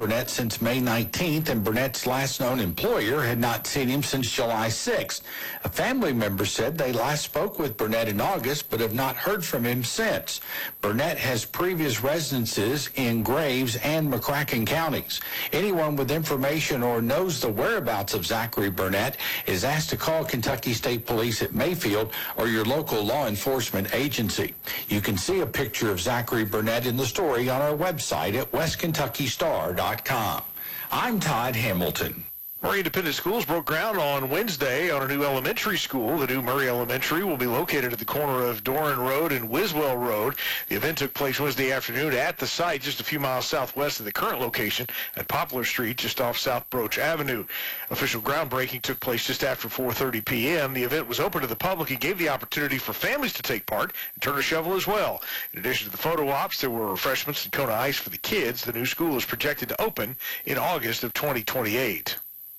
Burnett since May 19th, and Burnett's last known employer had not seen him since July 6th. A family member said they last spoke with Burnett in August, but have not heard from him since. Burnett has previous residences in Graves and McCracken counties. Anyone with information or knows the whereabouts of Zachary Burnett is asked to call Kentucky State Police at Mayfield or your local law enforcement agency. You can see a picture of Zachary Burnett in the story on our website at westkentuckystar.com. I'm Todd Hamilton. Murray Independent Schools broke ground on Wednesday on a new elementary school. The new Murray Elementary will be located at the corner of Doran Road and Wiswell Road. The event took place Wednesday afternoon at the site just a few miles southwest of the current location at Poplar Street, just off South Broach Avenue. Official groundbreaking took place just after 4:30 p.m. The event was open to the public and gave the opportunity for families to take part and turn a shovel as well. In addition to the photo ops, there were refreshments and Kona Ice for the kids. The new school is projected to open in August of 2028.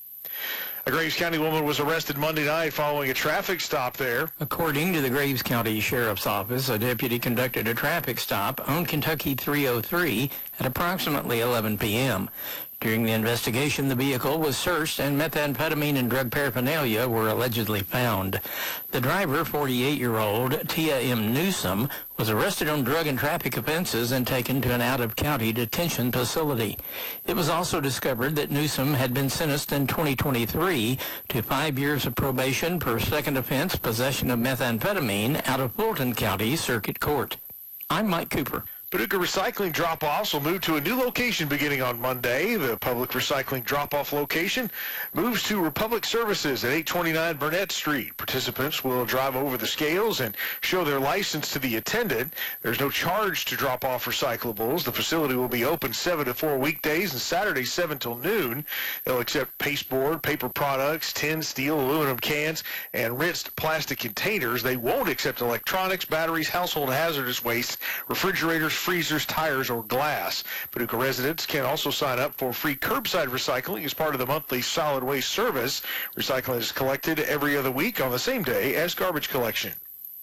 A Graves County woman was arrested Monday night following a traffic stop there. According to the Graves County Sheriff's Office, a deputy conducted a traffic stop on Kentucky 303 at approximately 11 p.m. During the investigation, the vehicle was searched and methamphetamine and drug paraphernalia were allegedly found. The driver, 48-year-old Tia M. Newsom, was arrested on drug and traffic offenses and taken to an out-of-county detention facility. It was also discovered that Newsom had been sentenced in 2023 to 5 years of probation per second offense, possession of methamphetamine, out of Fulton County Circuit Court. I'm Mike Cooper. Paducah recycling drop-offs will move to a new location beginning on Monday. The public recycling drop-off location moves to Republic Services at 829 Burnett Street. Participants will drive over the scales and show their license to the attendant. There's no charge to drop off recyclables. The facility will be open 7 to 4 weekdays and Saturdays 7 till noon. They'll accept pasteboard, paper products, tin, steel, aluminum cans, and rinsed plastic containers. They won't accept electronics, batteries, household hazardous waste, refrigerators, freezers, tires, or glass. Paducah residents can also sign up for free curbside recycling as part of the monthly solid waste service. Recycling is collected every other week on the same day as garbage collection.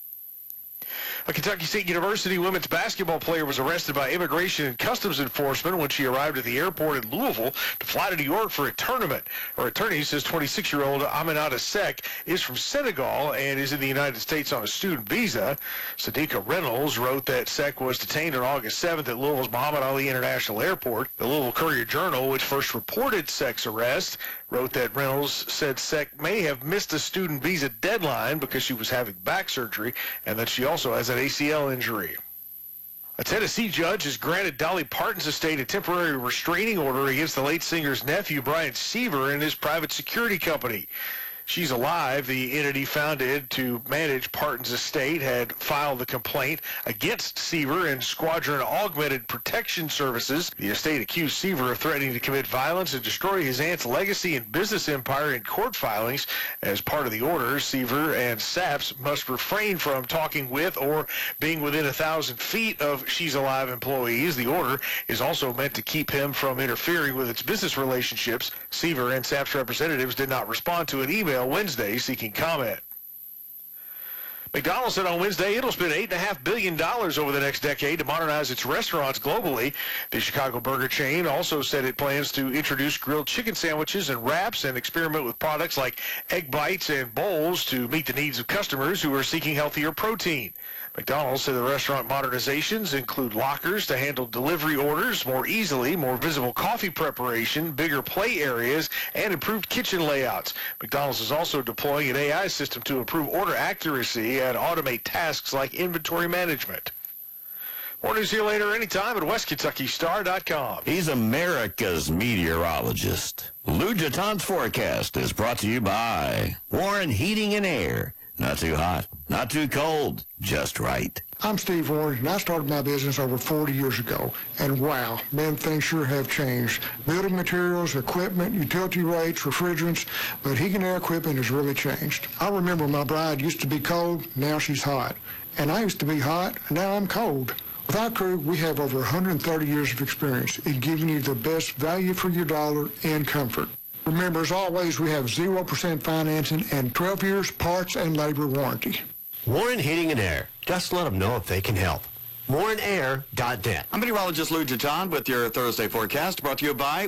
A Kentucky State University women's basketball player was arrested by Immigration and Customs Enforcement when she arrived at the airport in Louisville to fly to New York for a tournament. Her attorney says 26-year-old Aminata Sek is from Senegal and is in the United States on a student visa. Sadiqa Reynolds wrote that Sek was detained on August 7th at Louisville's Muhammad Ali International Airport. The Louisville Courier-Journal, which first reported Sek's arrest, wrote that Reynolds said Sek may have missed the student visa deadline because she was having back surgery and that she also has an ACL injury. A Tennessee judge has granted Dolly Parton's estate a temporary restraining order against the late singer's nephew, Brian Seaver, and his private security company. She's Alive, the entity founded to manage Parton's estate, had filed the complaint against Seaver and Squadron Augmented Protection Services. The estate accused Seaver of threatening to commit violence and destroy his aunt's legacy and business empire in court filings. As part of the order, Seaver and SAPS must refrain from talking with or being within 1,000 feet of She's Alive employees. The order is also meant to keep him from interfering with its business relationships. Seaver and SAPS representatives did not respond to an email Wednesday seeking comment. McDonald's said on Wednesday it'll spend $8.5 billion over the next decade to modernize its restaurants globally. The Chicago burger chain also said it plans to introduce grilled chicken sandwiches and wraps and experiment with products like egg bites and bowls to meet the needs of customers who are seeking healthier protein. McDonald's said the restaurant modernizations include lockers to handle delivery orders more easily, more visible coffee preparation, bigger play areas, and improved kitchen layouts. McDonald's is also deploying an AI system to improve order accuracy and automate tasks like inventory management. More news here later anytime at westkentuckystar.com. He's America's meteorologist. Lou Jaton's forecast is brought to you by Warren Heating and Air. Not too hot, not too cold, just right. I'm Steve Warren, and I started my business over 40 years ago. And wow, man, things sure have changed. Building materials, equipment, utility rates, refrigerants, but heating and air equipment has really changed. I remember my bride used to be cold, now she's hot. And I used to be hot, and now I'm cold. With our crew, we have over 130 years of experience in giving you the best value for your dollar and comfort. Remember, as always, we have 0% financing and 12 years parts and labor warranty. Warren Heating and Air. Just let them know if they can help. WarrenAir.net. I'm meteorologist Lou Jaton with your Thursday forecast, brought to you by